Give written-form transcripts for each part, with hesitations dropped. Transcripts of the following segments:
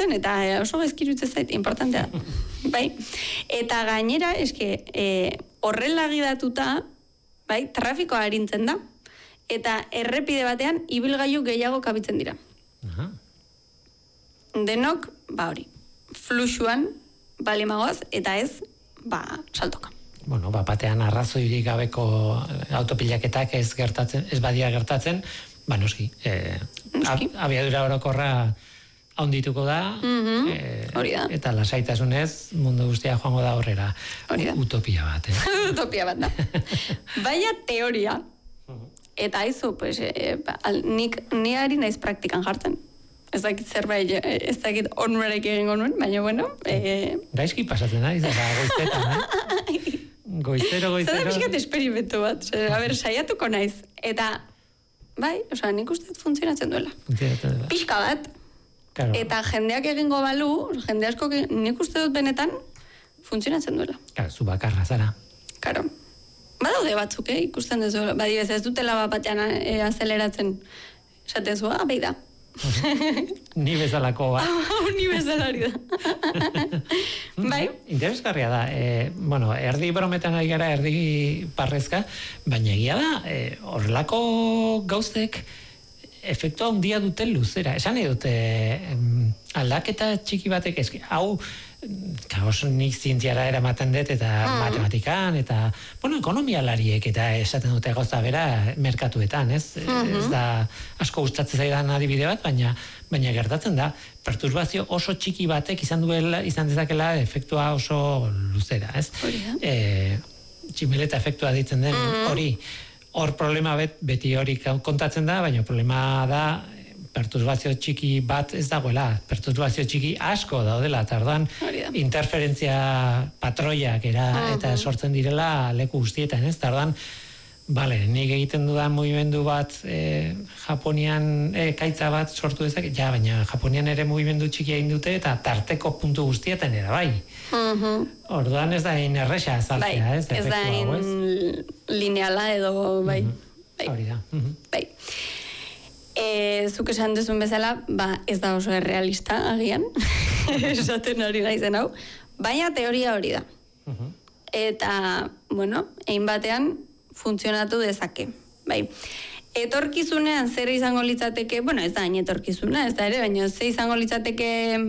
ikusten, eta oso gaizkirutzen zait, importantea. Bai? Eta gainera, eske, horrela gidatuta, bai, trafikoa arintzen da, eta errepide batean, ibilgailu gehiago kabitzen dira. Aha. Denok, hori, fluxuan, balimagoaz, eta ez, saltoka. Bueno, batean arrazoirik gabeko autopilaketak ez badia gertatzen, noski, abiadura orokorra haundituko da, hori da. Eta lasaitasunez mundu guztia joango da horrera. Utopia bat, Utopia bat da. Baina teoria, eta aizu, pues, ni ari naiz praktikan jartzen. Ez dakit zerbait, ez dakit onurarek egingo nuen, baina bueno. Gaizki pasatzen ari, goizetan, Goizero. Zara pixkat esperimentu bat, saiatuko naiz. Eta, nik uste funtzionatzen duela. Pixka bat, claro. Eta jendeak egingo balu, jende asko nik uste dut benetan funtzionatzen duela. Claro, zu bakarra zara. Claro. Badaude batzuk, ikusten duzu, badibez ez dutela batean azeleratzen. Esatezu, behi da. Ni bezalako bat. Ni bezalari da. Bai? Interesgarria da. Erdi brometan ari gara, erdi parrezka, baina egia da, horrelako gauzek efektua handia duten luzera. Esan nahi dute, aldaketa txiki batek, hau, nik zientziara eramaten dut, eta matematikan, eta, ekonomialariek, eta esaten dute gauza bera merkatuetan, ez? Ez da asko gustatzen zaidan adibide bat, baina gertatzen da, perturbazio oso txiki batek izan dezakela efektua oso luzera, ez? Tximeleta efektua ditzen den hori. Hor problema beti hori kontatzen da, baina problema da perturbazio txiki bat ez dagoela, perturbazio txiki asko daudela, eta orduan interferentzia patroiak eta sortzen direla leku guztietan, ez? Eta orduan, nik egiten dudan mugimendu bat Japonian kaitza bat sortu dezak, baina Japonian ere mugimendu txiki egin dute, eta tarteko puntu guztietan bai. Orduan ez da erresa azaltzea, ez? Ez da lineala edo, bai. Hori da. Bai. Zuk esan duzun bezala, ez da oso errealista agian, esaten hori naizen hau, baina teoria hori da. Eta, egin batean funtzionatu dezake. Bai. Etorkizunean zer izango litzateke, ez da hain etorkizuna, ez da ere, baina zer izango litzateke,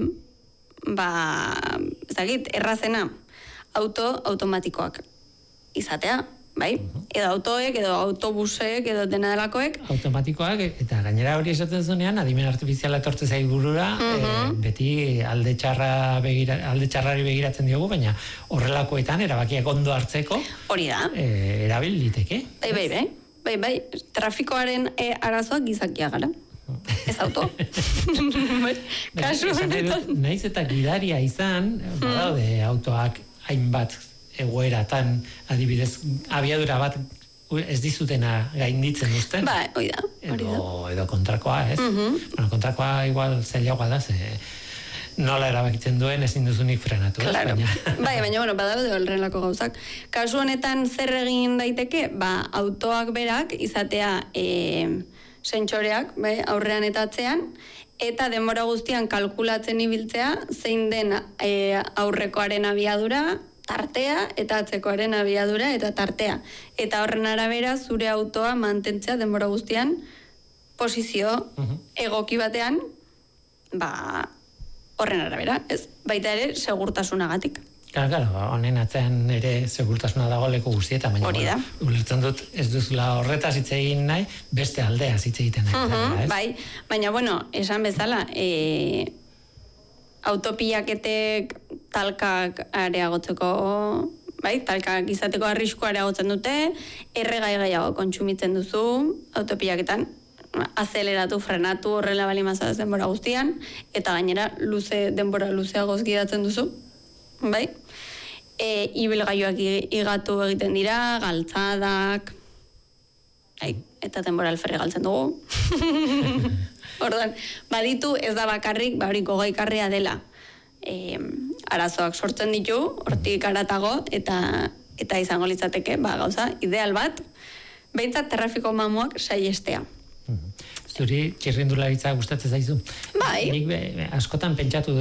ez dakit, errazena, automatikoak izatea, bai? Edo autoek, edo autobusek, edo dena delakoek. Automatikoak, eta gainera hori esaten zunean, adimen artifiziala etortze zai burura, beti alde txarrari begiratzen diogu, baina horrelakoetan erabakiak ondo hartzeko hori da. Erabil liteke. Bai, trafikoaren arazoak gizakia gara. Ez auto. Kasu honetan. Naiz eta gidaria izan, badaude autoak hainbat egoeratan, adibidez, abiadura bat ez dizutena gainditzen uzten. Hori da. Edo kontrakoa, ez? Kontrakoa igual zailagoa da, nola erabakitzen duen ezin duzunik frenatu. Claro. Baina, badaude horrelako gauzak. Kasu honetan zer egin daiteke? Autoak berak izatea sentsoreak, aurrean eta atzean, eta denbora guztian kalkulatzen ibiltzea, zein den aurrekoaren abiadura, tartea, eta atzekoaren abiadura, eta tartea. Eta horren arabera, zure autoa mantentzea denbora guztian, posizio egoki batean, horren arabera, ez? Baita ere, segurtasunagatik. Claro, honen atzean ere segurtasuna dago leku guztietan, baina ulertzen dut ez duzula horretaz hitz egin nahi, beste aldeaz hitz egiten nahi. Bai, baina, esan bezala, autopilaketek talkak areagotzeko, talkak izateko arriskua areagotzen dute, erregai gehiago kontsumitzen duzu autopilaketan, azeleratu, frenatu, horrela bali mazadaz denbora guztian, eta gainera denbora luzeagoz gidatzen duzu, bai? Ibilgailuak igatu egiten dira, galtzadak, eta denbora alferri galtzen dugu. Orduan, baditu ez da bakarrik, hori gogaikarria dela. Arazoak sortzen ditu, hortik aratago, eta izango litzateke, gauza, ideal bat, behintzat trafiko mamuak saiestea. Zuri txirrindularitza gustatzen zaizu? Bai. Nik askotan pentsatu